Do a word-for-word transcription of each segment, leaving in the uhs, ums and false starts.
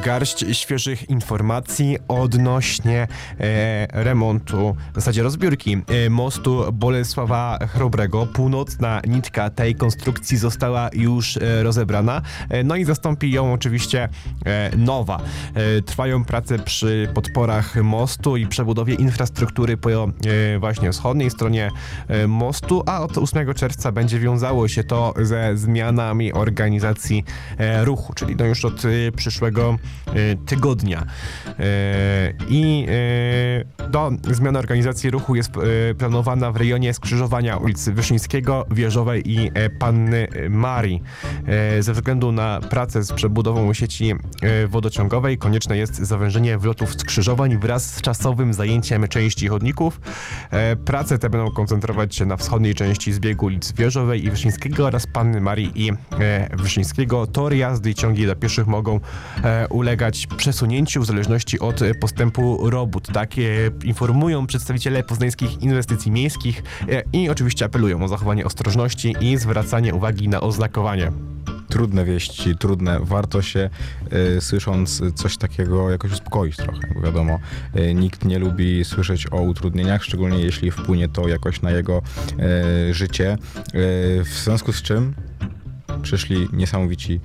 garść świeżych informacji odnośnie e, remontu, w zasadzie rozbiórki e, mostu Bolesława Chrobrego. Północna nitka tej konstrukcji została już e, rozebrana, e, no i zastąpi ją oczywiście e, nowa. E, trwają prace przy podporach mostu i przebudowie infrastruktury po e, właśnie wschodniej stronie e, mostu, a od ósmego czerwca będzie wiązało się to ze zmianami organizacji e, ruchu, czyli no już od e, przyszłego e, tygodnia. E, I e, do zmiany organizacji ruchu jest e, planowana w rejonie skrzyżowania ulicy Wyszyńskiego, Wieżowej i e, Panny Marii. E, ze względu na pracę z przebudową sieci e, wodociągowej konieczne jest zawężenie wlotów skrzyżowań wraz z czasowym zajęciem części chodników. E, prace te będą koncentrować się na wschodniej części zbiegu ulic Wieżowej i Wyszyńskiego oraz Panny Marii i e, Wyszyńskiego. Tory jazdy i ciągi dla pieszych mogą e, ulegać przesunięciu w zależności od postępu robót. Tak e, informują przedstawiciele poznańskich inwestycji miejskich e, i oczywiście apelują o zachowanie ostrożności i zwracanie uwagi na oznakowanie. Trudne wieści, trudne. Warto się y, słysząc coś takiego jakoś uspokoić trochę, bo wiadomo, y, nikt nie lubi słyszeć o utrudnieniach, szczególnie jeśli wpłynie to jakoś na jego y, życie. Y, w związku z czym przyszli niesamowici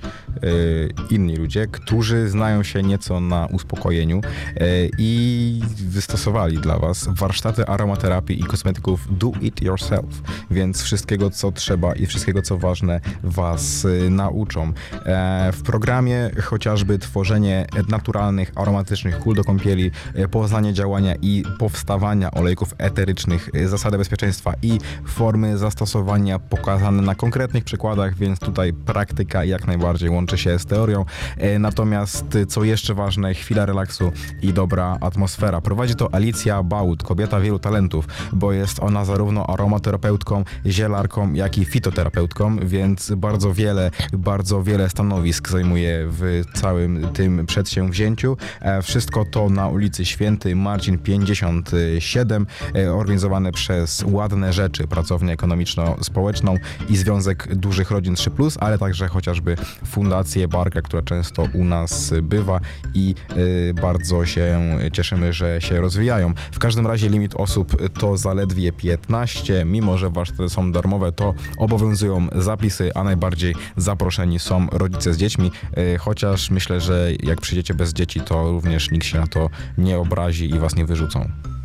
y, inni ludzie, którzy znają się nieco na uspokojeniu y, i wystosowali dla was warsztaty aromaterapii i kosmetyków do it yourself, więc wszystkiego co trzeba i wszystkiego co ważne was y, nauczą. E, w programie chociażby tworzenie naturalnych, aromatycznych kul do kąpieli, y, poznanie działania i powstawania olejków eterycznych, y, zasady bezpieczeństwa i formy zastosowania pokazane na konkretnych przykładach, więc tutaj praktyka jak najbardziej łączy się z teorią. E, natomiast co jeszcze ważne, chwila relaksu i dobra atmosfera. Prowadzi to Alicja Bałut, kobieta wielu talentów, bo jest ona zarówno aromaterapeutką, zielarką, jak i fitoterapeutką, więc bardzo wiele, bardzo wiele stanowisk zajmuje w całym tym przedsięwzięciu. E, wszystko to na ulicy Święty Marcin pięćdziesiąt siedem, e, organizowane przez Ładne Rzeczy, pracownię ekonomiczno-społeczną i Związek Dużych Rodzin trzy plus, ale także chociażby Fundację Barka, która często u nas bywa i y, bardzo się cieszymy, że się rozwijają. W każdym razie limit osób to zaledwie piętnaście, mimo że warsztaty są darmowe, to obowiązują zapisy, a najbardziej zaproszeni są rodzice z dziećmi, y, chociaż myślę, że jak przyjdziecie bez dzieci, to również nikt się na to nie obrazi i was nie wyrzucą.